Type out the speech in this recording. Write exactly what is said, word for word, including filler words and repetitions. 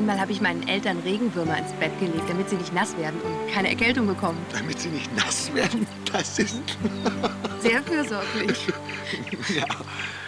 Einmal habe ich meinen Eltern Regenwürmer ins Bett gelegt, damit sie nicht nass werden und keine Erkältung bekommen. Damit sie nicht nass werden? Das ist... Sehr fürsorglich. Ja.